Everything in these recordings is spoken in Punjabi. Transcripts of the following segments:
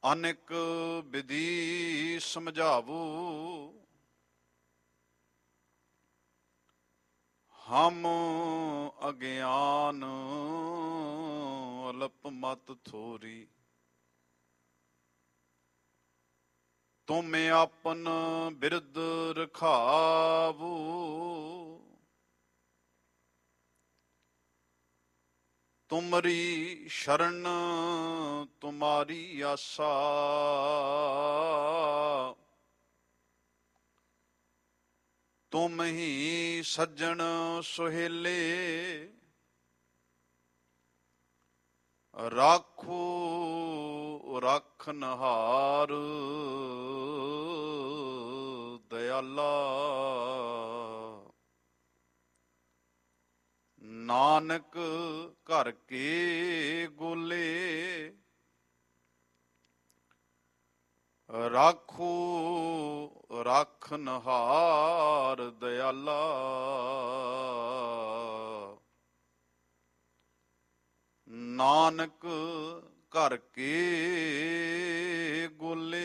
ਅਨੇਕ ਵਿਧੀ ਸਮਝਾਵੂ, ਹਮ ਅਗਿਆਨ ਅਲਪ ਮਤ ਥੋਰੀ। ਤੁਮ ਆਪਨ ਬਿਰਦ ਰਖਾਵੂ, ਤੁਮਰੀ ਸ਼ਰਨ ਤੁਮਾਰੀ ਆਸਾ। ਤੁਮ ਹੀ ਸੱਜਣ ਸੁਹੇਲੇ, ਰਾਖੋ ਰਾਖਨਹਾਰ ਦਇਆਲਾ। ਨਾਨਕ ਘਰ ਕੇ ਗੋਲੇ, ਰਾਖੋ ਰਾਖਨਹਾਰ ਦਇਆਲਾ। ਨਾਨਕ ਘਰ ਕੇ ਗੋਲੇ।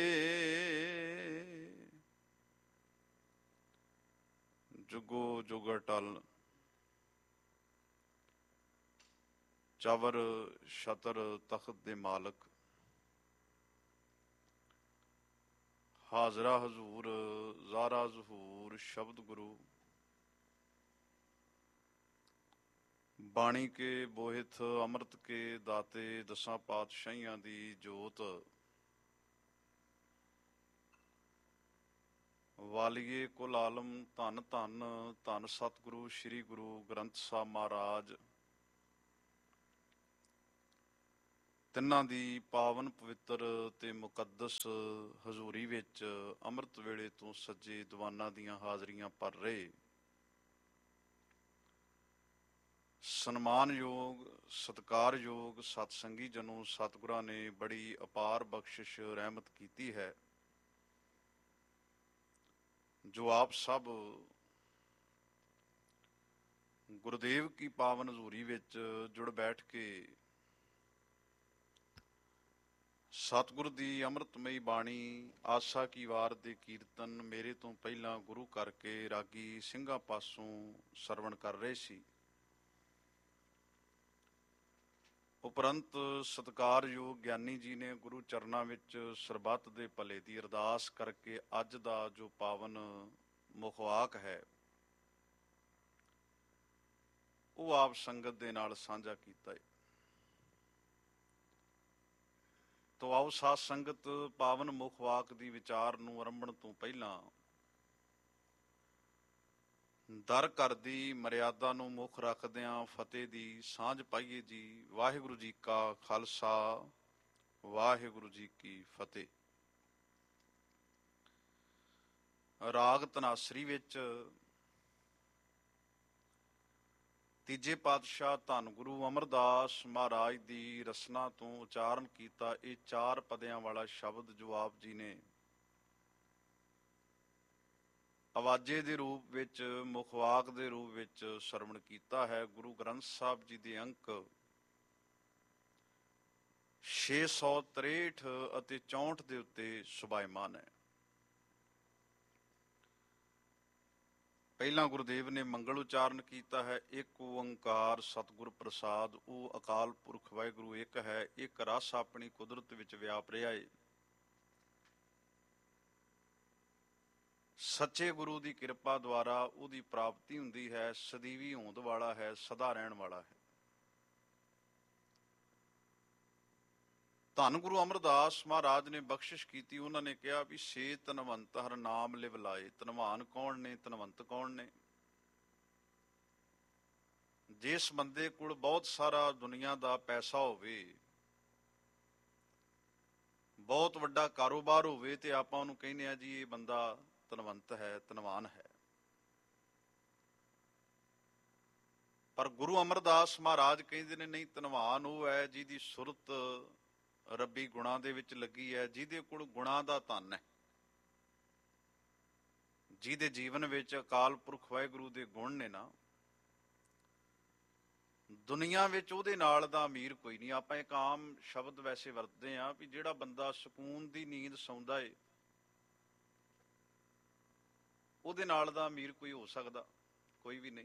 ਜੁਗੋ ਜੁਗ ਅਟਲ, ਚਵਰ ਛਤਰ ਤਖਤ ਦੇ ਮਾਲਕ, ਹਾਜ਼ਰਾ ਹਜ਼ੂਰ ਜ਼ਾਰਾ ਜ਼ਹੂਰ ਸ਼ਬਦ ਗੁਰੂ। ਬਾਣੀ ਕੇ ਬੋਹਿਥ ਅੰਮ੍ਰਿਤ ਕੇ ਦਾਤੇ, ਦਸਾਂ ਪਾਤਸ਼ਾਹੀਆਂ ਦੀ ਜੋਤ। ਵਾਲੀਏ ਕੁਲ ਆਲਮ, ਧੰਨ ਧੰਨ ਧੰਨ ਸਤਿਗੁਰੂ ਸ੍ਰੀ ਗੁਰੂ ਗ੍ਰੰਥ ਸਾਹਿਬ ਮਹਾਰਾਜ। ਤਿੰਨਾਂ ਦੀ ਪਾਵਨ ਪਵਿੱਤਰ ਤੇ ਮੁਕੱਦਸ ਹਜ਼ੂਰੀ ਵਿੱਚ ਅੰਮ੍ਰਿਤ ਵੇਲੇ ਤੋਂ ਸੱਜੇ ਦੀਵਾਨਾਂ ਦੀਆਂ ਹਾਜ਼ਰੀਆਂ ਭਰ ਰਹੇ ਸਨਮਾਨਯੋਗ ਸਤਿਕਾਰਯੋਗ ਸਤਸੰਗੀ ਜਨੋ, ਸਤਿਗੁਰਾਂ ਨੇ ਬੜੀ ਅਪਾਰ ਬਖਸ਼ਿਸ਼ ਰਹਿਮਤ ਕੀਤੀ ਹੈ, ਜੋ ਆਪ ਸਭ ਗੁਰਦੇਵ ਕੀ ਪਾਵਨ ਹਜ਼ੂਰੀ ਵਿੱਚ ਜੁੜ ਬੈਠ ਕੇ ਸਤਿਗੁਰ ਦੀ ਅੰਮ੍ਰਿਤਮਈ ਬਾਣੀ ਆਸਾ ਕੀ ਵਾਰ ਦੇ ਕੀਰਤਨ ਮੇਰੇ ਤੋਂ ਪਹਿਲਾਂ ਗੁਰੂ ਕਰਕੇ ਰਾਗੀ ਸਿੰਘਾਂ ਪਾਸੋਂ ਸਰਵਣ ਕਰ ਰਹੇ ਸੀ। ਉਪਰੰਤ ਸਤਿਕਾਰਯੋਗ ਗਿਆਨੀ ਜੀ ਨੇ ਗੁਰੂ ਚਰਨਾਂ ਵਿੱਚ ਸਰਬੱਤ ਦੇ ਭਲੇ ਦੀ ਅਰਦਾਸ ਕਰਕੇ ਅੱਜ ਦਾ ਜੋ ਪਾਵਨ ਮੁਖਵਾਕ ਹੈ ਉਹ ਆਪ ਸੰਗਤ ਦੇ ਨਾਲ ਸਾਂਝਾ ਕੀਤਾ ਹੈ। ਤੋ ਆਓ ਸਾਧ ਸੰਗਤ ਪਾਵਨ ਮੁਖਵਾਕ ਦੀ ਵਿਚਾਰ ਨੂੰ ਆਰੰਭਣ ਤੋਂ ਪਹਿਲਾਂ ਦਰ ਘਰ ਦੀ ਮਰਿਆਦਾ ਨੂੰ ਮੁੱਖ ਰੱਖਦਿਆਂ ਫਤਿਹ ਦੀ ਸਾਂਝ ਪਾਈਏ ਜੀ। ਵਾਹਿਗੁਰੂ ਜੀ ਕਾ ਖਾਲਸਾ, ਵਾਹਿਗੁਰੂ ਜੀ ਕੀ ਫਤਿਹ। ਰਾਗ ਧਨਾਸਰੀ ਵਿੱਚ ਤੀਜੇ ਪਾਤਸ਼ਾਹ ਧੰਨ ਗੁਰੂ ਅਮਰਦਾਸ ਮਹਾਰਾਜ ਦੀ ਰਸਨਾ ਤੋਂ ਉਚਾਰਨ ਕੀਤਾ ਇਹ 4 ਪਦਿਆਂ ਵਾਲਾ ਸ਼ਬਦ ਜੋ ਆਪ ਜੀ ਨੇ ਆਵਾਜ਼ੇ ਦੇ ਰੂਪ ਵਿੱਚ ਮੁਖਵਾਕ ਦੇ ਰੂਪ ਵਿੱਚ ਸਰਵਣ ਕੀਤਾ ਹੈ। ਗੁਰੂ ਗ੍ਰੰਥ ਸਾਹਿਬ ਜੀ ਦੇ ਅੰਕ 663 ਅਤੇ 64 ਦੇ ਉੱਤੇ ਸੁਭਾਇਮਾਨ ਹੈ। ਪਹਿਲਾਂ ਗੁਰਦੇਵ ਨੇ ਮੰਗਲ ਉਚਾਰਨ ਕੀਤਾ ਹੈ। ਇੱਕ ਓੰਕਾਰ ਸਤਿਗੁਰ ਪ੍ਰਸਾਦ, ਉਹ ਅਕਾਲ ਪੁਰਖ ਵਾਹਿਗੁਰੂ ਇੱਕ ਹੈ। ਇੱਕ ਰਸ ਆਪਣੀ ਕੁਦਰਤ ਵਿੱਚ ਵਿਆਪ ਰਿਹਾ ਹੈ। ਸੱਚੇ ਗੁਰੂ ਦੀ ਕਿਰਪਾ ਦੁਆਰਾ ਉਹਦੀ ਪ੍ਰਾਪਤੀ ਹੁੰਦੀ ਹੈ। ਸਦੀਵੀ ਹੋਂਦ ਵਾਲਾ ਹੈ, ਸਦਾ ਰਹਿਣ ਵਾਲਾ ਹੈ। ਧੰਨ ਗੁਰੂ ਅਮਰਦਾਸ ਮਹਾਰਾਜ ਨੇ ਬਖਸ਼ਿਸ਼ ਕੀਤੀ। ਉਹਨਾਂ ਨੇ ਕਿਹਾ ਵੀ ਸੇ ਧਨਵੰਤ ਹਰ ਨਾਮ ਲਿਵ ਲਾਏ। ਧਨਵਾਨ ਕੌਣ ਨੇ, ਧਨਵੰਤ ਕੌਣ ਨੇ? ਜਿਸ ਬੰਦੇ ਕੋਲ ਬਹੁਤ ਸਾਰਾ ਦੁਨੀਆ ਦਾ ਪੈਸਾ ਹੋਵੇ, ਬਹੁਤ ਵੱਡਾ ਕਾਰੋਬਾਰ ਹੋਵੇ, ਤੇ ਆਪਾਂ ਉਹਨੂੰ ਕਹਿੰਦੇ ਆ ਜੀ ਇਹ ਬੰਦਾ ਧਨਵੰਤ ਹੈ, ਧਨਵਾਨ ਹੈ। ਪਰ ਗੁਰੂ ਅਮਰਦਾਸ ਮਹਾਰਾਜ ਕਹਿੰਦੇ ਨੇ ਨਹੀਂ, ਧਨਵਾਨ ਉਹ ਹੈ ਜਿਹਦੀ ਸੁਰਤ ਰੱਬੀ ਗੁਣਾਂ ਦੇ ਵਿੱਚ ਲੱਗੀ ਹੈ, ਜਿਹਦੇ ਕੋਲ ਗੁਣਾਂ ਦਾ ਧਨ ਹੈ, ਜਿਹਦੇ ਜੀਵਨ ਵਿੱਚ ਅਕਾਲ ਪੁਰਖ ਵਾਹਿਗੁਰੂ ਦੇ ਗੁਣ ਨੇ ਨਾ, ਦੁਨੀਆ ਵਿੱਚ ਉਹਦੇ ਨਾਲ ਦਾ ਅਮੀਰ ਕੋਈ ਨਹੀਂ। ਆਪਾਂ ਇੱਕ ਆਮ ਸ਼ਬਦ ਵੈਸੇ ਵਰਤਦੇ ਹਾਂ ਵੀ ਜਿਹੜਾ ਬੰਦਾ ਸਕੂਨ ਦੀ ਨੀਂਦ ਸੌਂਦਾ ਏ, ਉਹਦੇ ਨਾਲ ਦਾ ਅਮੀਰ ਕੋਈ ਹੋ ਸਕਦਾ? ਕੋਈ ਵੀ ਨਹੀਂ।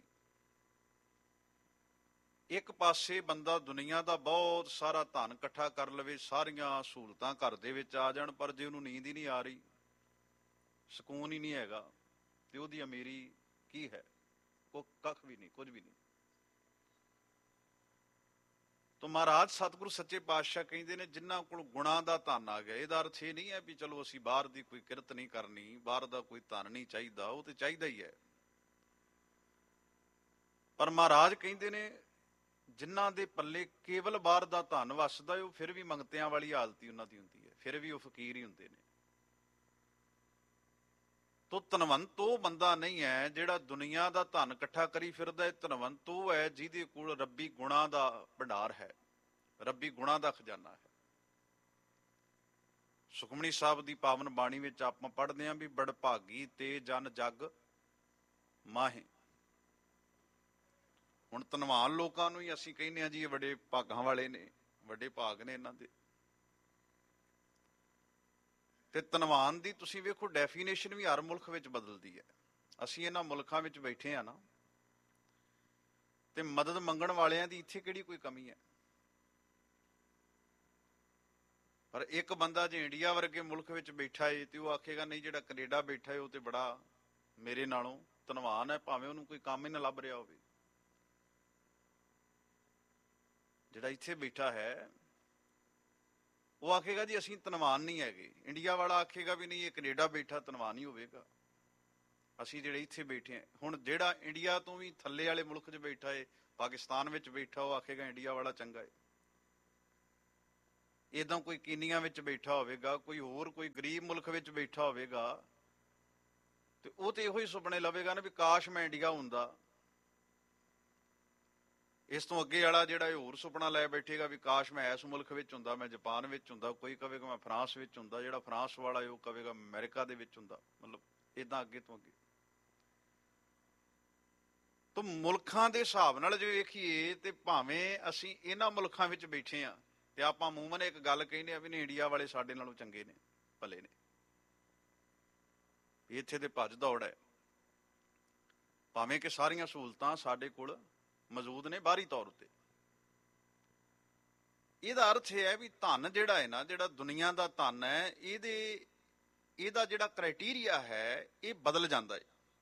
ਇੱਕ ਪਾਸੇ ਬੰਦਾ ਦੁਨੀਆ ਦਾ ਬਹੁਤ ਸਾਰਾ ਧਨ ਇਕੱਠਾ ਕਰ ਲਵੇ, ਸਾਰੀਆਂ ਸਹੂਲਤਾਂ ਘਰ ਦੇ ਵਿੱਚ ਆ ਜਾਣ, ਪਰ ਜੇ ਉਹਨੂੰ ਨੀਂਦ ਹੀ ਨਹੀਂ ਆ ਰਹੀ, ਸਕੂਨ ਹੀ ਨਹੀਂ ਹੈਗਾ, ਤੇ ਉਹਦੀ ਅਮੀਰੀ ਕੀ ਹੈ? ਕੱਖ ਵੀ ਨਹੀਂ, ਕੁਝ ਵੀ ਨਹੀਂ। ਤਾਂ ਮਹਾਰਾਜ ਸਤਿਗੁਰੂ ਸੱਚੇ ਪਾਤਸ਼ਾਹ ਕਹਿੰਦੇ ਨੇ ਜਿਨ੍ਹਾਂ ਕੋਲ ਗੁਣਾਂ ਦਾ ਧਨ ਆ ਗਿਆ। ਇਹਦਾ ਅਰਥ ਇਹ ਨਹੀਂ ਹੈ ਵੀ ਚਲੋ ਅਸੀਂ ਬਾਹਰ ਦੀ ਕੋਈ ਕਿਰਤ ਨਹੀਂ ਕਰਨੀ, ਬਾਹਰ ਦਾ ਕੋਈ ਧਨ ਨਹੀਂ ਚਾਹੀਦਾ, ਉਹ ਤੇ ਚਾਹੀਦਾ ਹੀ ਹੈ। ਪਰ ਮਹਾਰਾਜ ਕਹਿੰਦੇ ਨੇ ਜਿਨ੍ਹਾਂ ਦੇ ਪੱਲੇ ਕੇਵਲ ਬਾਹਰ ਦਾ ਧਨ ਵਸਦਾ, ਉਹ ਫਿਰ ਵੀ ਮੰਗਤਿਆਂ ਵਾਲੀ ਹਾਲਤ ਹੀ ਉਹਨਾਂ ਦੀ ਹੁੰਦੀ ਹੈ, ਫਿਰ ਵੀ ਉਹ ਫਕੀਰ ਹੀ ਹੁੰਦੇ ਨੇ। ਤੋ ਧਨਵੰਤ ਉਹ ਬੰਦਾ ਨਹੀਂ ਹੈ ਜਿਹੜਾ ਦੁਨੀਆ ਦਾ ਧਨ ਇਕੱਠਾ ਕਰੀ ਫਿਰਦਾ ਹੈ। ਧਨਵੰਤ ਉਹ ਹੈ ਜਿਹਦੇ ਕੋਲ ਰੱਬੀ ਗੁਣਾਂ ਦਾ ਭੰਡਾਰ ਹੈ, ਰੱਬੀ ਗੁਣਾਂ ਦਾ ਖਜ਼ਾਨਾ ਹੈ। ਸੁਖਮਨੀ ਸਾਹਿਬ ਦੀ ਪਾਵਨ ਬਾਣੀ ਵਿੱਚ ਆਪਾਂ ਪੜ੍ਹਦੇ ਹਾਂ ਵੀ ਬੜ ਭਾਗੀ ਤੇ ਜਨ ਜਗ ਮਾਹੇ। ਹੁਣ ਧਨਵਾਨ ਲੋਕਾਂ ਨੂੰ ਹੀ ਅਸੀਂ ਕਹਿੰਦੇ ਹਾਂ ਜੀ ਇਹ ਵੱਡੇ ਭਾਗਾਂ ਵਾਲੇ ਨੇ, ਵੱਡੇ ਭਾਗ ਨੇ ਇਹਨਾਂ ਦੇ। ਤੇ ਧਨਵਾਨ ਦੀ ਤੁਸੀਂ ਵੇਖੋ ਡੈਫੀਨੇਸ਼ਨ ਵੀ ਹਰ ਮੁਲਕ ਵਿੱਚ ਬਦਲਦੀ ਹੈ। ਅਸੀਂ ਇਹਨਾਂ ਮੁਲਕਾਂ ਵਿੱਚ ਬੈਠੇ ਆ ਨਾ, ਤੇ ਮਦਦ ਮੰਗਣ ਵਾਲਿਆਂ ਦੀ ਇੱਥੇ ਕਿਹੜੀ ਕੋਈ ਕਮੀ ਹੈ? ਪਰ ਇੱਕ ਬੰਦਾ ਜੇ ਇੰਡੀਆ ਵਰਗੇ ਮੁਲਕ ਵਿੱਚ ਬੈਠਾ ਏ ਤੇ ਉਹ ਆਖੇਗਾ ਨਹੀਂ ਜਿਹੜਾ ਕੈਨੇਡਾ ਬੈਠਾ ਏ ਉਹ ਤੇ ਬੜਾ ਮੇਰੇ ਨਾਲੋਂ ਧਨਵਾਨ ਹੈ, ਭਾਵੇਂ ਉਹਨੂੰ ਕੋਈ ਕੰਮ ਹੀ ਨਾ ਲੱਭ ਰਿਹਾ ਹੋਵੇ। ਜਿਹੜਾ ਇੱਥੇ ਬੈਠਾ ਹੈ ਉਹ ਆਖੇਗਾ ਜੀ ਅਸੀਂ ਧਨਵਾਨ ਨਹੀਂ ਹੈਗੇ। ਇੰਡੀਆ ਵਾਲਾ ਆਖੇਗਾ ਵੀ ਨਹੀਂ ਇਹ ਕੈਨੇਡਾ ਬੈਠਾ ਧਨਵਾਨ ਹੀ ਹੋਵੇਗਾ। ਅਸੀਂ ਜਿਹੜੇ ਇੱਥੇ ਬੈਠੇ ਹਾਂ, ਹੁਣ ਜਿਹੜਾ ਇੰਡੀਆ ਤੋਂ ਵੀ ਥੱਲੇ ਵਾਲੇ ਮੁਲਕ 'ਚ ਬੈਠਾ ਏ, ਪਾਕਿਸਤਾਨ ਵਿੱਚ ਬੈਠਾ, ਉਹ ਆਖੇਗਾ ਇੰਡੀਆ ਵਾਲਾ ਚੰਗਾ ਏ। ਏਦਾਂ ਕੋਈ ਕੀਨੀਆ ਵਿੱਚ ਬੈਠਾ ਹੋਵੇਗਾ, ਕੋਈ ਹੋਰ ਕੋਈ ਗਰੀਬ ਮੁਲਕ ਵਿੱਚ ਬੈਠਾ ਹੋਵੇਗਾ, ਤੇ ਉਹ ਤੇ ਇਹੋ ਹੀ ਸੁਪਨੇ ਲਵੇਗਾ ਨਾ ਵੀ ਕਾਸ਼ ਮੈਂ ਇੰਡੀਆ ਹੁੰਦਾ। ਇਸ ਤੋਂ ਅੱਗੇ ਵਾਲਾ ਜਿਹੜਾ ਇਹ ਹੋਰ ਸੁਪਨਾ ਲੈ ਬੈਠੇਗਾ ਵੀ ਕਾਸ਼ ਮੈਂ ਇਸ ਮੁਲਕ ਵਿੱਚ ਹੁੰਦਾ, ਮੈਂ ਜਾਪਾਨ ਵਿੱਚ ਹੁੰਦਾ, ਕੋਈ ਕਹੇਗਾ ਮੈਂ ਫਰਾਂਸ ਵਿੱਚ ਹੁੰਦਾ, ਜਿਹੜਾ ਫਰਾਂਸ ਵਾਲਾ ਉਹ ਕਹੇਗਾ ਅਮਰੀਕਾ ਦੇ ਵਿੱਚ ਹੁੰਦਾ। ਮਤਲਬ ਏਦਾਂ ਅੱਗੇ ਤੋਂ ਅੱਗੇ। ਤਾਂ ਮੁਲਕਾਂ ਦੇ ਹਿਸਾਬ ਨਾਲ ਜੇ ਵੇਖੀਏ ਤੇ ਭਾਵੇਂ ਅਸੀਂ ਇਹਨਾਂ ਮੁਲਕਾਂ ਵਿੱਚ ਬੈਠੇ ਆ ਤੇ ਆਪਾਂ ਮੂੰਹੋਂ ਇੱਕ ਗੱਲ ਕਹਿੰਦੇ ਆ ਵੀ ਨਹੀਂ ਇੰਡੀਆ ਵਾਲੇ ਸਾਡੇ ਨਾਲੋਂ ਚੰਗੇ ਨੇ, ਭਲੇ ਨੇ, ਇੱਥੇ ਤੇ ਭੱਜ ਦੌੜ ਹੈ, ਭਾਵੇਂ ਕਿ ਸਾਰੀਆਂ ਸਹੂਲਤਾਂ ਸਾਡੇ ਕੋਲ ਮੌਜੂਦ ਨੇ ਬਾਹਰੀ ਤੌਰ ਉੱਤੇ। ਇਹਦਾ ਅਰਥ ਇਹ ਹੈ ਵੀ ਧਨ ਜਿਹੜਾ ਹੈ ਨਾ, ਜਿਹੜਾ ਦੁਨੀਆ ਦਾ ਧਨ ਹੈ, ਇਹਦਾ ਜਿਹੜਾ ਕ੍ਰਾਈਟੀਰੀਆ ਹੈ ਇਹ ਬਦਲ ਜਾਂਦਾ ਹੈ।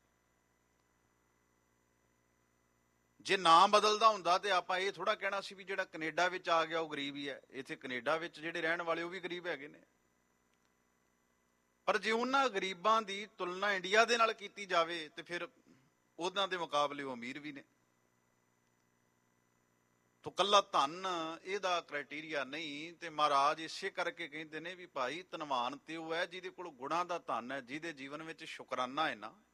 ਜੇ ਨਾ ਬਦਲਦਾ ਹੁੰਦਾ ਤੇ ਆਪਾਂ ਇਹ ਥੋੜਾ ਕਹਿਣਾ ਸੀ ਵੀ ਜਿਹੜਾ ਕੈਨੇਡਾ ਵਿੱਚ ਆ ਗਿਆ ਉਹ ਗਰੀਬ ਹੀ ਹੈ। ਇੱਥੇ ਕੈਨੇਡਾ ਵਿੱਚ ਜਿਹੜੇ ਰਹਿਣ ਵਾਲੇ ਉਹ ਵੀ ਗਰੀਬ ਹੈਗੇ ਨੇ। ਪਰ ਜੇ ਉਹਨਾਂ ਗਰੀਬਾਂ ਦੀ ਤੁਲਨਾ ਇੰਡੀਆ ਦੇ ਨਾਲ ਕੀਤੀ ਜਾਵੇ ਤੇ ਫਿਰ ਉਹਨਾਂ ਦੇ ਮੁਕਾਬਲੇ ਉਹ ਅਮੀਰ ਵੀ ਨੇ। ਤੋ ਕੱਲਾ ਧਨ ਇਹਦਾ ਕ੍ਰਾਈਟੀਰੀਆ ਨਹੀਂ। ਤੇ ਮਹਾਰਾਜ ਇਸੇ ਕਰਕੇ ਕਹਿੰਦੇ ਨੇ ਵੀ ਭਾਈ ਧਨਵਾਨ ਤੇ ਉਹ ਹੈ ਜਿਹਦੇ ਕੋਲ ਗੁਣਾਂ ਦਾ ਧਨ ਹੈ, ਜਿਹਦੇ ਜੀਵਨ ਵਿੱਚ ਸ਼ੁਕਰਾਨਾ ਹੈ ਨਾ,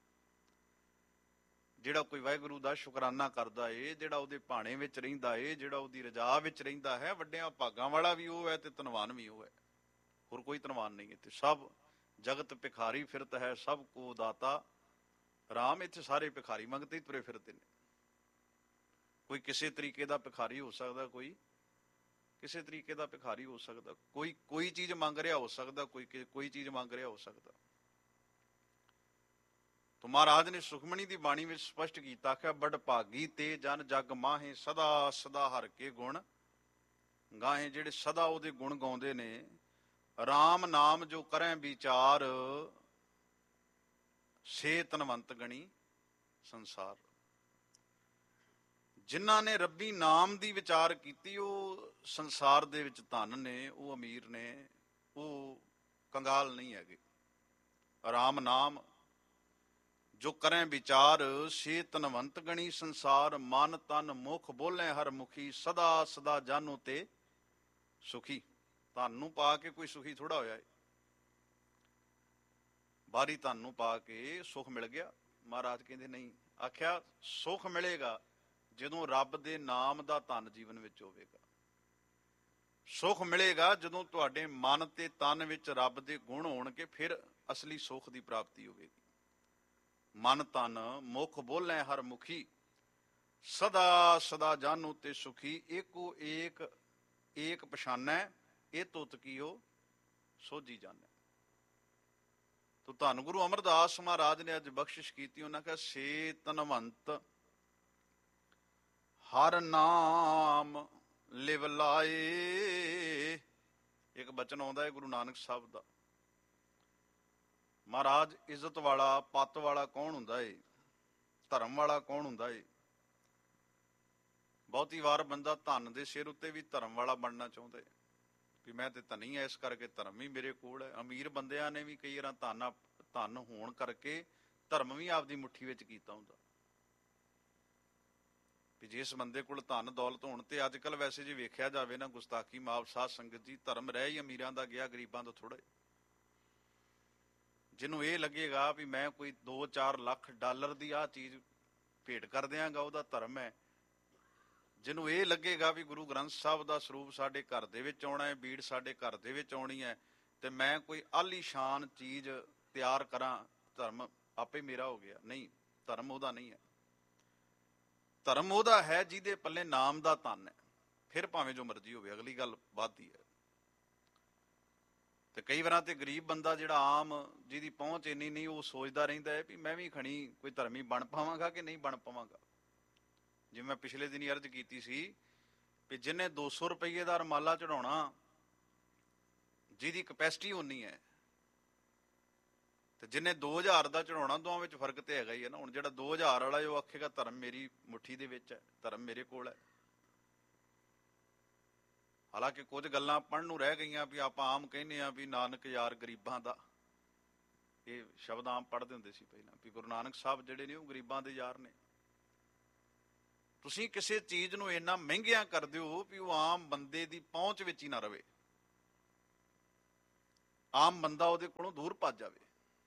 ਜਿਹੜਾ ਕੋਈ ਵਾਹਿਗੁਰੂ ਦਾ ਸ਼ੁਕਰਾਨਾ ਕਰਦਾ ਏ, ਜਿਹੜਾ ਉਹਦੇ ਭਾਣੇ ਵਿੱਚ ਰਹਿੰਦਾ ਏ, ਜਿਹੜਾ ਉਹਦੀ ਰਜਾ ਵਿੱਚ ਰਹਿੰਦਾ ਹੈ, ਵੱਡਿਆਂ ਭਾਗਾਂ ਵਾਲਾ ਵੀ ਉਹ ਹੈ ਤੇ ਧਨਵਾਨ ਵੀ ਉਹ ਹੈ। ਹੋਰ ਕੋਈ ਧਨਵਾਨ ਨਹੀਂ ਇੱਥੇ। ਸਭ ਜਗਤ ਭਿਖਾਰੀ ਫਿਰਤ ਹੈ, ਸਭ ਕੋ ਦਾਤਾ ਰਾਮ। ਇੱਥੇ ਸਾਰੇ ਭਿਖਾਰੀ ਮੰਗਤੇ ਹੀ ਤੁਰੇ ਫਿਰਦੇ ਨੇ। ਕੋਈ ਕਿਸੇ ਤਰੀਕੇ ਦਾ ਭਿਖਾਰੀ ਹੋ ਸਕਦਾ, ਕੋਈ ਕਿਸੇ ਤਰੀਕੇ ਦਾ ਭਿਖਾਰੀ ਹੋ ਸਕਦਾ, ਕੋਈ ਚੀਜ਼ ਮੰਗ ਰਿਹਾ ਹੋ ਸਕਦਾ, ਕੋਈ ਚੀਜ਼ ਮੰਗ ਰਿਹਾ ਹੋ ਸਕਦਾ। ਤੋ ਮਹਾਰਾਜ ਨੇ ਸੁਖਮਣੀ ਦੀ ਬਾਣੀ ਵਿੱਚ ਸਪਸ਼ਟ ਕੀਤਾ ਕਿ ਬੜ ਭਾਗੀ ਤੇ ਜਨ ਜਗ ਮਾਹੇ, ਸਦਾ ਸਦਾ ਹਰ ਕੇ ਗੁਣ ਗਾਹੇ। ਜਿਹੜੇ ਸਦਾ ਉਹਦੇ ਗੁਣ ਗਾਉਂਦੇ ਨੇ, ਰਾਮ ਨਾਮ ਜੋ ਕਰੈ ਵਿਚਾਰ, ਸੇ ਧਨਵੰਤ ਗਣੀ ਸੰਸਾਰ। ਜਿਨ੍ਹਾਂ ਨੇ ਰੱਬੀ ਨਾਮ ਦੀ ਵਿਚਾਰ ਕੀਤੀ ਉਹ ਸੰਸਾਰ ਦੇ ਵਿੱਚ ਧਨ ਨੇ, ਉਹ ਅਮੀਰ ਨੇ, ਉਹ ਕੰਗਾਲ ਨਹੀਂ ਹੈਗੇ। ਰਾਮ ਨਾਮ ਜੋ ਕਰੈ ਵਿਚਾਰ, ਸੇ ਧਨਵੰਤ ਗਣੀ ਸੰਸਾਰ। ਮਨ ਤਨ ਮੁਖ ਬੋਲੇ ਹਰ ਮੁਖੀ, ਸਦਾ ਸਦਾ ਜਾਨੋ ਤੇ ਸੁਖੀ। ਧਨ ਨੂੰ ਪਾ ਕੇ ਕੋਈ ਸੁਖੀ ਥੋੜਾ ਹੋਇਆ ਹੈ। ਬਾਹਰੀ ਧਨ ਨੂੰ ਪਾ ਕੇ ਸੁਖ ਮਿਲ ਗਿਆ? ਮਹਾਰਾਜ ਕਹਿੰਦੇ ਨਹੀਂ। ਆਖਿਆ ਸੁਖ ਮਿਲੇਗਾ ਜਦੋਂ ਰੱਬ ਦੇ ਨਾਮ ਦਾ ਧਨ ਜੀਵਨ ਵਿੱਚ ਹੋਵੇਗਾ। ਸੁਖ ਮਿਲੇਗਾ ਜਦੋਂ ਤੁਹਾਡੇ ਮਨ ਤੇ ਤਨ ਵਿੱਚ ਰੱਬ ਦੇ ਗੁਣ ਹੋਣਗੇ, ਫਿਰ ਅਸਲੀ ਸੁਖ ਦੀ ਪ੍ਰਾਪਤੀ ਹੋਵੇਗੀ। ਮਨ ਤਨ ਮੁਖ ਬੋਲੇ ਹਰ ਮੁਖੀ, ਸਦਾ ਸਦਾ ਜਾਨੂ ਤੇ ਸੁਖੀ, ਏਕੋ ਏਕ ਏਕ ਪਛਾਨੈ, ਇਹ ਤੁਤ ਕੀਓ ਸੋਝੀ ਜਾਣੈ। ਤੋ ਧੰਨ ਗੁਰੂ ਅਮਰਦਾਸ ਮਹਾਰਾਜ ਨੇ ਅੱਜ ਬਖਸ਼ਿਸ਼ ਕੀਤੀ। ਉਹਨਾਂ ਕਿਹਾ ਸੇ ਧਨਵੰਤ ਹਰ ਨਾਮ ਲਿਵ ਲਾਏ। ਇੱਕ ਬਚਨ ਆਉਂਦਾ ਹੈ ਗੁਰੂ ਨਾਨਕ ਸਾਹਿਬ ਦਾ। ਮਹਾਰਾਜ ਇੱਜ਼ਤ ਵਾਲਾ, ਪੱਤ ਵਾਲਾ ਕੌਣ ਹੁੰਦਾ ਏ? ਧਰਮ ਵਾਲਾ ਕੌਣ ਹੁੰਦਾ ਏ? ਬਹੁਤੀ ਵਾਰ ਬੰਦਾ ਧਨ ਦੇ ਸਿਰ ਉੱਤੇ ਵੀ ਧਰਮ ਵਾਲਾ ਬਣਨਾ ਚਾਹੁੰਦਾ ਏ ਵੀ ਮੈਂ ਤੇ ਧਨੀ ਐ, ਇਸ ਕਰਕੇ ਧਰਮ ਹੀ ਮੇਰੇ ਕੋਲ ਹੈ। ਅਮੀਰ ਬੰਦਿਆਂ ਨੇ ਵੀ ਕਈ ਵਾਰ ਧਨ ਹੋਣ ਕਰਕੇ ਧਰਮ ਵੀ ਆਪਦੀ ਮੁੱਠੀ ਵਿੱਚ ਕੀਤਾ ਹੁੰਦਾ ਵੀ ਜਿਸ ਬੰਦੇ ਕੋਲ ਧਨ ਦੌਲਤ ਹੋਣ ਤੇ ਅੱਜ ਕੱਲ ਵੈਸੇ ਜੇ ਵੇਖਿਆ ਜਾਵੇ ਨਾ, ਗੁਸਤਾਖੀ ਮਾਫ ਸਾਧ ਸੰਗਤ ਜੀ, ਧਰਮ ਰਹਿ ਹੀ ਅਮੀਰਾਂ ਦਾ ਗਿਆ, ਗਰੀਬਾਂ ਤੋਂ ਥੋੜਾ। ਜਿਹਨੂੰ ਇਹ ਲੱਗੇਗਾ ਵੀ ਮੈਂ ਕੋਈ 2-4 ਲੱਖ ਡਾਲਰ ਦੀ ਆਹ ਚੀਜ਼ ਭੇਟ ਕਰ ਦਿਆਂਗਾ, ਉਹਦਾ ਧਰਮ ਹੈ। ਜਿਹਨੂੰ ਇਹ ਲੱਗੇਗਾ ਵੀ ਗੁਰੂ ਗ੍ਰੰਥ ਸਾਹਿਬ ਦਾ ਸਰੂਪ ਸਾਡੇ ਘਰ ਦੇ ਵਿੱਚ ਆਉਣਾ ਹੈ, ਬੀੜ ਸਾਡੇ ਘਰ ਦੇ ਵਿੱਚ ਆਉਣੀ ਹੈ, ਤੇ ਮੈਂ ਕੋਈ ਆਲੀਸ਼ਾਨ ਚੀਜ਼ ਤਿਆਰ ਕਰਾਂ, ਧਰਮ ਆਪੇ ਮੇਰਾ ਹੋ ਗਿਆ। ਨਹੀਂ, ਧਰਮ ਉਹਦਾ ਨਹੀਂ ਹੈ। ਧਰਮ ਉਹਦਾ ਹੈ ਜਿਹਦੇ ਪੱਲੇ ਨਾਮ ਦਾ ਧਨ ਹੈ, ਫਿਰ ਭਾਵੇਂ ਜੋ ਮਰਜ਼ੀ ਹੋਵੇ, ਅਗਲੀ ਗੱਲ ਵੱਧਦੀ ਹੈ। ਤੇ ਕਈ ਵਾਰਾਂ ਤੇ ਗਰੀਬ ਬੰਦਾ ਜਿਹੜਾ ਆਮ, ਜਿਹਦੀ ਪਹੁੰਚ ਇੰਨੀ ਨਹੀਂ, ਉਹ ਸੋਚਦਾ ਰਹਿੰਦਾ ਹੈ ਵੀ ਮੈਂ ਵੀ ਖਣੀ ਕੋਈ ਧਰਮੀ ਬਣ ਪਾਵਾਂਗਾ ਕਿ ਨਹੀਂ ਬਣ ਪਾਵਾਂਗਾ। ਜਿਵੇਂ ਮੈਂ ਪਿਛਲੇ ਦਿਨੀ ਅਰਜ਼ ਕੀਤੀ ਸੀ ਵੀ ਜਿਹਨੇ 200 ਰੁਪਏ ਦਾ ਰਮਾਲਾ ਚੜਾਉਣਾ, ਜਿਹਦੀ ਕਪੈਸਿਟੀ ਉਨੀ ਹੈ, ਤੇ ਜਿਹਨੇ 2000 ਦਾ ਚੜਾਉਣਾ, ਦੋਵਾਂ ਵਿੱਚ ਫਰਕ ਤੇ ਹੈਗਾ ਹੀ ਹੈ ਨਾ। ਹੁਣ ਜਿਹੜਾ 2000 ਵਾਲਾ ਉਹ ਆਖੇਗਾ ਧਰਮ ਮੇਰੀ ਮੁੱਠੀ ਦੇ ਵਿੱਚ ਹੈ, ਧਰਮ ਮੇਰੇ ਕੋਲ ਹੈ। ਹਾਲਾਂਕਿ ਕੁਝ ਗੱਲਾਂ ਪੜ੍ਹਨ ਨੂੰ ਰਹਿ ਗਈਆਂ ਵੀ ਆਪਾਂ ਆਮ ਕਹਿੰਦੇ ਆ ਵੀ ਨਾਨਕ ਯਾਰ ਗਰੀਬਾਂ ਦਾ, ਇਹ ਸ਼ਬਦ ਆਮ ਪੜ੍ਹਦੇ ਹੁੰਦੇ ਸੀ ਪਹਿਲਾਂ ਵੀ ਗੁਰੂ ਨਾਨਕ ਸਾਹਿਬ ਜਿਹੜੇ ਨੇ ਉਹ ਗਰੀਬਾਂ ਦੇ ਯਾਰ ਨੇ। ਤੁਸੀਂ ਕਿਸੇ ਚੀਜ਼ ਨੂੰ ਇੰਨਾ ਮਹਿੰਗਿਆਂ ਕਰ ਦਿਓ ਵੀ ਉਹ ਆਮ ਬੰਦੇ ਦੀ ਪਹੁੰਚ ਵਿੱਚ ਹੀ ਨਾ ਰਵੇ, ਆਮ ਬੰਦਾ ਉਹਦੇ ਕੋਲੋਂ ਦੂਰ ਭੱਜ ਜਾਵੇ।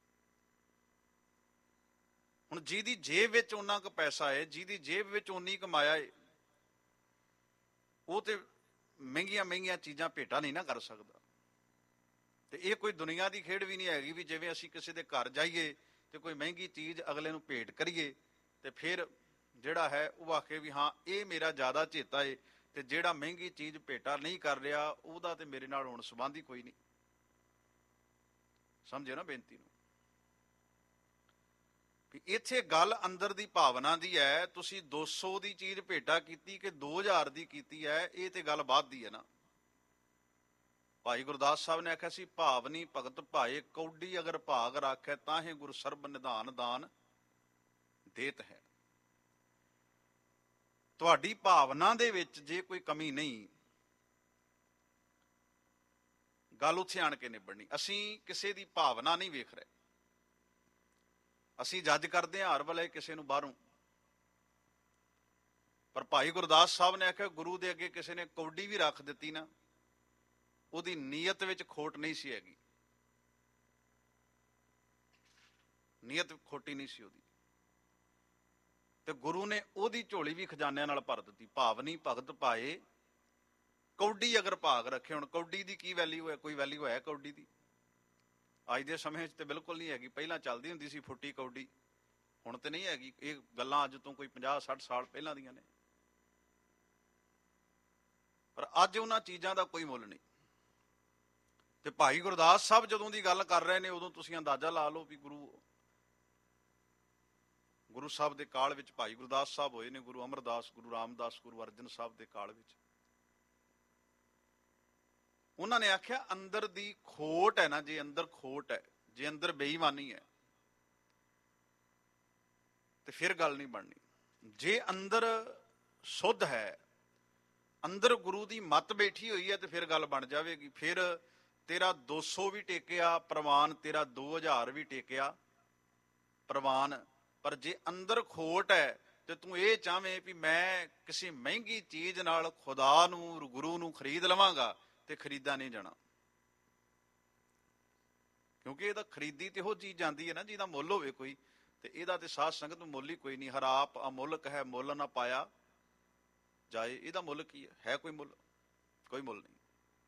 ਹੁਣ ਜਿਹਦੀ ਜੇਬ ਵਿੱਚ ਓਨਾ ਕੁ ਪੈਸਾ ਹੈ, ਜਿਹਦੀ ਜੇਬ ਵਿੱਚ ਓਨੀ ਕਮਾਇਆ ਹੈ, ਉਹ ਤੇ ਮਹਿੰਗੀਆਂ ਮਹਿੰਗੀਆਂ ਚੀਜ਼ਾਂ ਭੇਟਾ ਨਹੀਂ ਨਾ ਕਰ ਸਕਦਾ। ਤੇ ਇਹ ਕੋਈ ਦੁਨੀਆ ਦੀ ਖੇਡ ਵੀ ਨਹੀਂ ਹੈਗੀ ਵੀ ਜਿਵੇਂ ਅਸੀਂ ਕਿਸੇ ਦੇ ਘਰ ਜਾਈਏ ਤੇ ਕੋਈ ਮਹਿੰਗੀ ਚੀਜ਼ ਅਗਲੇ ਨੂੰ ਭੇਟ ਕਰੀਏ ਤੇ ਫਿਰ ਜਿਹੜਾ ਹੈ ਉਹ ਆਖੇ ਵੀ ਹਾਂ ਇਹ ਮੇਰਾ ਜ਼ਿਆਦਾ ਚੇਤਾ ਏ, ਤੇ ਜਿਹੜਾ ਮਹਿੰਗੀ ਚੀਜ਼ ਭੇਟਾ ਨਹੀਂ ਕਰ ਰਿਹਾ ਉਹਦਾ ਤੇ ਮੇਰੇ ਨਾਲ ਹੁਣ ਸੰਬੰਧ ਹੀ ਕੋਈ ਨਹੀਂ। ਸਮਝੇ ਨਾ ਬੇਨਤੀ ਨੂੰ? ਵੀ ਇੱਥੇ ਗੱਲ ਅੰਦਰ ਦੀ ਭਾਵਨਾ ਦੀ ਹੈ। ਤੁਸੀਂ 200 ਦੀ ਚੀਜ਼ ਭੇਟਾ ਕੀਤੀ ਕਿ 2000 ਦੀ ਕੀਤੀ ਹੈ, ਇਹ ਤੇ ਗੱਲ ਬਾਤ ਦੀ ਹੈ ਨਾ। ਭਾਈ ਗੁਰਦਾਸ ਸਾਹਿਬ ਨੇ ਆਖਿਆ ਸੀ ਭਾਵਨੀ ਭਗਤ ਭਾਏ, ਕੌਡੀ ਅਗਰ ਭਾਗ ਰਾਖੈ, ਤਾਹੇ ਗੁਰ ਸਰਬ ਨਿਧਾਨ ਦਾਨ ਦੇਤ ਹੈ। ਤੁਹਾਡੀ ਭਾਵਨਾ ਦੇ ਵਿੱਚ ਜੇ ਕੋਈ ਕਮੀ ਨਹੀਂ, ਗੱਲ ਉੱਥੇ ਆਣ ਕੇ ਨਿਬੜਨੀ। ਅਸੀਂ ਕਿਸੇ ਦੀ ਭਾਵਨਾ ਨਹੀਂ ਵੇਖ ਰਹੇ, ਅਸੀਂ ਜੱਜ ਕਰਦੇ ਹਾਂ ਹਰ ਵੇਲੇ ਕਿਸੇ ਨੂੰ ਬਾਹਰੋਂ। ਪਰ ਭਾਈ ਗੁਰਦਾਸ ਸਾਹਿਬ ਨੇ ਆਖਿਆ ਗੁਰੂ ਦੇ ਅੱਗੇ ਕਿਸੇ ਨੇ ਕੌਡੀ ਵੀ ਰੱਖ ਦਿੱਤੀ ਨਾ, ਉਹਦੀ ਨੀਅਤ ਵਿੱਚ ਖੋਟ ਨਹੀਂ ਸੀ ਹੈਗੀ, ਨੀਅਤ ਖੋਟੀ ਨਹੀਂ ਸੀ ਉਹਦੀ, ਤੇ ਗੁਰੂ ਨੇ ਉਹਦੀ ਝੋਲੀ ਵੀ ਖਜ਼ਾਨਿਆਂ ਨਾਲ ਭਰ ਦਿੱਤੀ। ਭਾਵਨੀ ਭਗਤ ਪਾਏ, ਕੌਡੀ ਅਗਰ ਭਾਗ ਰੱਖੇ। ਹੁਣ ਕੌਡੀ ਦੀ ਕੀ ਵੈਲਿਊ ਹੈ? ਕੋਈ ਵੈਲਿਊ ਹੈ ਕੌਡੀ ਦੀ? ਅੱਜ ਦੇ ਸਮੇਂ 'ਚ ਤੇ ਬਿਲਕੁਲ ਨਹੀਂ ਹੈਗੀ। ਪਹਿਲਾਂ ਚੱਲਦੀ ਹੁੰਦੀ ਸੀ ਫੁੱਟੀ ਕੌਡੀ, ਹੁਣ ਤੇ ਨਹੀਂ ਹੈਗੀ। ਇਹ ਗੱਲਾਂ ਅੱਜ ਤੋਂ ਕੋਈ 50-60 ਸਾਲ ਪਹਿਲਾਂ ਦੀਆਂ ਨੇ। ਪਰ ਅੱਜ ਉਹਨਾਂ ਚੀਜ਼ਾਂ ਦਾ ਕੋਈ ਮੁੱਲ ਨਹੀਂ। ਤੇ ਭਾਈ ਗੁਰਦਾਸ ਸਾਹਿਬ ਜਦੋਂ ਦੀ ਗੱਲ ਕਰ ਰਹੇ ਨੇ, ਉਦੋਂ ਤੁਸੀਂ ਅੰਦਾਜ਼ਾ ਲਾ ਲਓ ਵੀ ਗੁਰੂ ਸਾਹਿਬ ਦੇ ਕਾਲ ਵਿੱਚ ਭਾਈ ਗੁਰਦਾਸ ਸਾਹਿਬ ਹੋਏ ਨੇ, ਗੁਰੂ ਅਮਰਦਾਸ, ਗੁਰੂ ਰਾਮਦਾਸ, ਗੁਰੂ ਅਰਜਨ ਸਾਹਿਬ ਦੇ ਕਾਲ ਵਿੱਚ। ਉਹਨਾਂ ਨੇ ਆਖਿਆ ਅੰਦਰ ਦੀ ਖੋਟ ਹੈ ਨਾ, ਜੇ ਅੰਦਰ ਖੋਟ ਹੈ, ਜੇ ਅੰਦਰ ਬੇਈਮਾਨੀ ਹੈ, ਤੇ ਫਿਰ ਗੱਲ ਨਹੀਂ ਬਣਨੀ। ਜੇ ਅੰਦਰ ਸੁੱਧ ਹੈ, ਅੰਦਰ ਗੁਰੂ ਦੀ ਮੱਤ ਬੈਠੀ ਹੋਈ ਹੈ, ਤੇ ਫਿਰ ਗੱਲ ਬਣ ਜਾਵੇਗੀ। ਫਿਰ ਤੇਰਾ 200 ਵੀ ਟੇਕਿਆ ਪ੍ਰਵਾਨ, ਤੇਰਾ 2000 ਵੀ ਟੇਕਿਆ ਪ੍ਰਵਾਨ। ਪਰ ਜੇ ਅੰਦਰ ਖੋਟ ਹੈ ਤੇ ਤੂੰ ਇਹ ਚਾਹਵੇਂ ਵੀ ਮੈਂ ਕਿਸੇ ਮਹਿੰਗੀ ਚੀਜ਼ ਨਾਲ ਖੁਦਾ ਨੂੰ, ਗੁਰੂ ਨੂੰ ਖਰੀਦ ਲਵਾਂਗਾ, ਤੇ ਖਰੀਦਾ ਨਹੀਂ ਜਾਣਾ। ਕਿਉਂਕਿ ਇਹਦਾ ਖਰੀਦੀ ਤੇ ਉਹ ਚੀਜ਼ ਜਾਂਦੀ ਹੈ ਨਾ ਜਿਹਦਾ ਮੁੱਲ ਹੋਵੇ ਕੋਈ, ਤੇ ਇਹਦਾ ਤੇ ਸਾਧ ਸੰਗਤ ਨੂੰ ਮੁੱਲ ਹੀ ਕੋਈ ਨਹੀਂ। ਹਰ ਆਪ ਅਮੁੱਲਕ ਹੈ, ਮੁੱਲ ਨਾ ਪਾਇਆ ਜਾਏ। ਇਹਦਾ ਮੁੱਲ ਕੀ ਹੈ? ਹੈ ਕੋਈ ਮੁੱਲ? ਕੋਈ ਮੁੱਲ ਨਹੀਂ।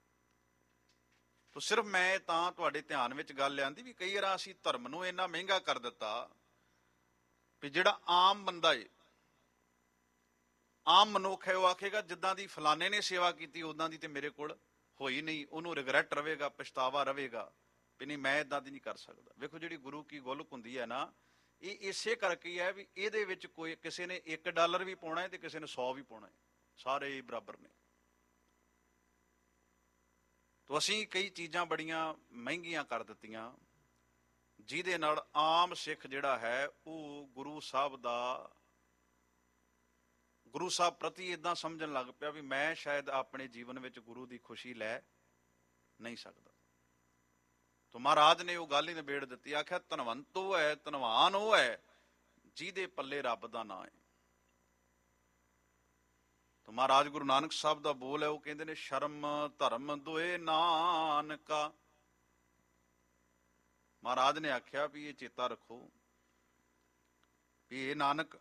ਤੋ ਸਿਰਫ ਮੈਂ ਤਾਂ ਤੁਹਾਡੇ ਧਿਆਨ ਵਿੱਚ ਗੱਲ ਲਿਆਂਦੀ ਵੀ ਕਈ ਵਾਰ ਅਸੀਂ ਧਰਮ ਨੂੰ ਇੰਨਾ ਮਹਿੰਗਾ ਕਰ ਦਿੱਤਾ ਵੀ ਜਿਹੜਾ ਆਮ ਬੰਦਾ ਏ, ਆਮ ਮਨੁੱਖ ਹੈ ਉਹ ਆਖੇਗਾ ਜਿੱਦਾਂ ਦੀ ਫਲਾਣੇ ਨੇ ਸੇਵਾ ਕੀਤੀ ਉਦਾਂ ਦੀ ਤੇ ਮੇਰੇ ਕੋਲ ਹੋਈ ਨਹੀਂ, ਉਹਨੂੰ ਰਿਗਰੈਟ ਰਹੇਗਾ, ਪਛਤਾਵਾ ਰਹੇਗਾ ਵੀ ਨਹੀਂ ਮੈਂ ਇਦਾਂ ਦੀ ਨਹੀਂ ਕਰ ਸਕਦਾ। ਵੇਖੋ ਜਿਹੜੀ ਗੁਰੂ ਕੀ ਗੋਲਕ ਹੁੰਦੀ ਹੈ ਨਾ, ਇਹ ਇਸੇ ਕਰਕੇ ਹੀ ਹੈ ਵੀ ਇਹਦੇ ਵਿੱਚ ਕੋਈ ਕਿਸੇ ਨੇ $1 ਵੀ ਪਾਉਣਾ ਹੈ ਤੇ ਕਿਸੇ ਨੇ 100 ਵੀ ਪਾਉਣਾ ਹੈ, ਸਾਰੇ ਬਰਾਬਰ ਨੇ। ਤਾਂ ਅਸੀਂ ਕਈ ਚੀਜ਼ਾਂ ਬੜੀਆਂ ਮਹਿੰਗੀਆਂ ਕਰ ਦਿੱਤੀਆਂ ਜਿਹਦੇ ਨਾਲ ਆਮ ਸਿੱਖ ਜਿਹੜਾ ਹੈ ਉਹ ਗੁਰੂ ਸਾਹਿਬ ਪ੍ਰਤੀ ਇਦਾਂ ਸਮਝਣ ਲੱਗ ਪਿਆ ਵੀ ਮੈਂ ਸ਼ਾਇਦ ਆਪਣੇ ਜੀਵਨ ਵਿੱਚ ਗੁਰੂ ਦੀ ਖੁਸ਼ੀ ਲੈ ਨਹੀਂ ਸਕਦਾ। ਤਾਂ ਮਹਾਰਾਜ ਨੇ ਉਹ ਗੱਲ ਹੀ ਨਿਬੇੜ ਦਿੱਤੀ, ਆਖਿਆ ਧਨਵੰਤ ਉਹ ਹੈ, ਧਨਵਾਨ ਉਹ ਹੈ ਜਿਹਦੇ ਪੱਲੇ ਰੱਬ ਦਾ ਨਾਂ ਹੈ। ਤਾਂ ਮਹਾਰਾਜ ਗੁਰੂ ਨਾਨਕ ਸਾਹਿਬ ਦਾ ਬੋਲ ਹੈ, ਉਹ ਕਹਿੰਦੇ ਨੇ ਸ਼ਰਮ ਧਰਮ ਦੋਏ ਨਾਨਕਾ। ਮਹਾਰਾਜ ਨੇ ਆਖਿਆ ਵੀ ਇਹ ਚੇਤਾ ਰੱਖੋ ਵੀ ਇਹ ਨਾਨਕ,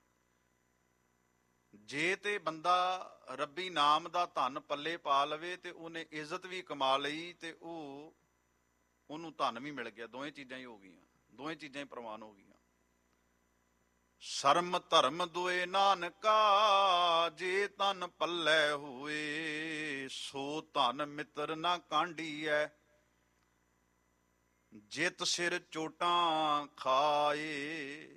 ਜੇ ਤੇ ਬੰਦਾ ਰੱਬੀ ਨਾਮ ਦਾ ਧਨ ਪੱਲੇ ਪਾ ਲਵੇ ਤੇ ਉਹਨੇ ਇੱਜ਼ਤ ਵੀ ਕਮਾ ਲਈ ਤੇ ਉਹਨੂੰ ਧਨ ਵੀ ਮਿਲ ਗਿਆ। ਦੋਵੇਂ ਚੀਜ਼ਾਂ ਹੀ ਹੋ ਗਈਆਂ, ਦੋਵੇਂ ਚੀਜ਼ਾਂ ਹੀ ਪ੍ਰਵਾਨ ਹੋ ਗਈਆਂ। ਸ਼ਰਮ ਧਰਮ ਦੋਏ ਨਾਨਕਾ, ਜੇ ਧਨ ਪੱਲੇ ਹੋਏ ਸੋ ਧਨ ਮਿੱਤਰ ਨਾ ਕਾਂਢੀਐ, ਜਿਤ ਸਿਰ ਚੋਟਾਂ ਖਾਏ।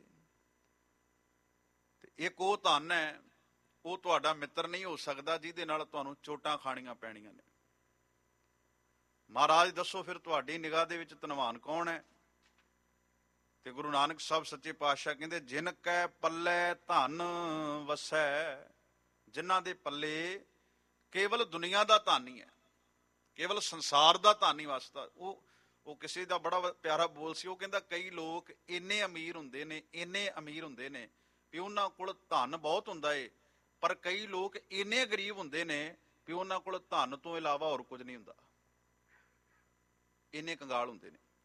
ਤੇ ਇੱਕ ਉਹ ਧਨ ਹੈ, ਉਹ ਤੁਹਾਡਾ ਮਿੱਤਰ ਨਹੀਂ ਹੋ ਸਕਦਾ ਜਿਹਦੇ ਨਾਲ ਤੁਹਾਨੂੰ ਚੋਟਾਂ ਖਾਣੀਆਂ ਪੈਣੀਆਂ ਨੇ। ਮਹਾਰਾਜ ਦੱਸੋ ਫਿਰ ਤੁਹਾਡੀ ਨਿਗਾਹ ਦੇ ਵਿੱਚ ਧਨਵਾਨ ਕੌਣ ਹੈ? ਤੇ ਗੁਰੂ ਨਾਨਕ ਸਾਹਿਬ ਸੱਚੇ ਪਾਤਸ਼ਾਹ ਕਹਿੰਦੇ ਜਿਨ ਕੈ ਪੱਲੇ ਧਨ ਵਸੈ, ਜਿਨ੍ਹਾਂ ਦੇ ਪੱਲੇ ਕੇਵਲ ਦੁਨੀਆ ਦਾ ਧਨ ਹੀ ਹੈ, ਕੇਵਲ ਸੰਸਾਰ ਦਾ ਧਨ ਹੀ ਵਸਦਾ। ਉਹ ਕਿਸੇ ਦਾ ਬੜਾ ਪਿਆਰਾ ਬੋਲ ਸੀ, ਉਹ ਕਹਿੰਦਾ ਕਈ ਲੋਕ ਇੰਨੇ ਅਮੀਰ ਹੁੰਦੇ ਨੇ, ਇੰਨੇ ਅਮੀਰ ਹੁੰਦੇ ਨੇ ਵੀ ਉਹਨਾਂ ਕੋਲ ਧਨ ਬਹੁਤ ਹੁੰਦਾ ਏ, ਪਰ ਕਈ ਲੋਕ ਇੰਨੇ ਗਰੀਬ ਹੁੰਦੇ ਨੇ ਵੀ ਉਹਨਾਂ ਕੋਲ ਧਨ ਤੋਂ ਇਲਾਵਾ ਹੋਰ ਕੁਝ ਨਹੀਂ ਹੁੰਦਾ, ਇੰਨੇ ਕੰਗਾਲ ਹੁੰਦੇ ਨੇ।